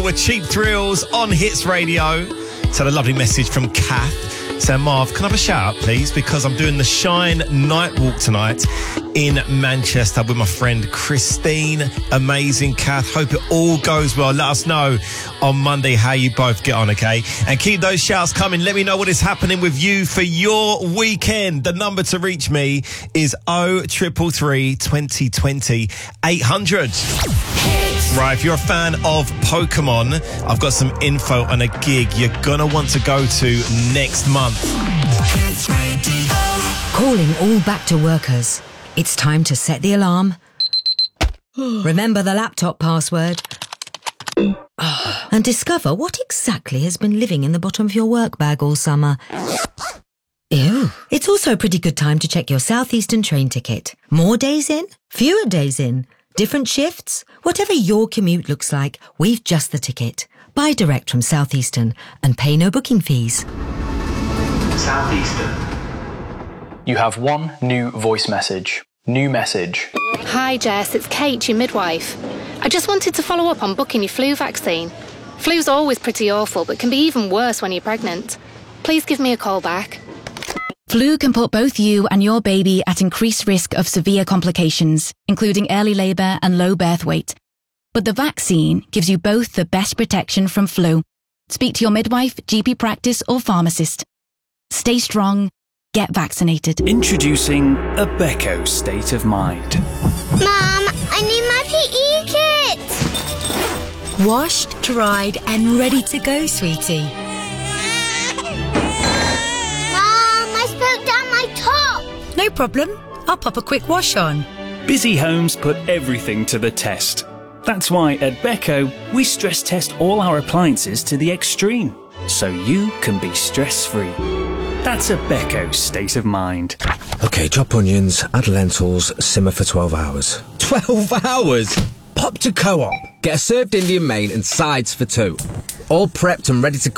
with Cheap Thrills on Hits Radio. So a lovely message from Kath saying, Marv, can I have a shout out, please? Because I'm doing the Shine Night Walk tonight in Manchester with my friend Christine. Amazing, Kath. Hope it all goes well. Let us know on Monday how you both get on, okay? And keep those shouts coming. Let me know what is happening with you for your weekend. The number to reach me is 0333 2020 800. Right, if you're a fan of Pokemon, I've got some info on a gig you're going to want to go to next month. Calling all back to workers. It's time to set the alarm. Remember the laptop password. And discover what exactly has been living in the bottom of your work bag all summer. Ew. It's also a pretty good time to check your Southeastern train ticket. More days in, fewer days in, different shifts. Whatever your commute looks like, we've just the ticket. Buy direct from Southeastern and pay no booking fees. Southeastern. You have one new voice message. New message. Hi Jess, it's Kate, your midwife. I just wanted to follow up on booking your flu vaccine. Flu's always pretty awful, but can be even worse when you're pregnant. Please give me a call back. Flu can put both you and your baby at increased risk of severe complications, including early labour and low birth weight. But the vaccine gives you both the best protection from flu. Speak to your midwife, GP practice or pharmacist. Stay strong. Get vaccinated. Introducing Ibeco State of Mind. Mum, I need my PE kit. Washed, dried and ready to go, sweetie. Mum, I spoke down my top. No problem. I'll pop a quick wash on. Busy homes put everything to the test. That's why at Beko, we stress test all our appliances to the extreme, so you can be stress-free. That's a Beko State of Mind. OK, chop onions, add lentils, simmer for 12 hours. 12 hours? Pop to Co-op. Get a served Indian main and sides for 2. All prepped and ready to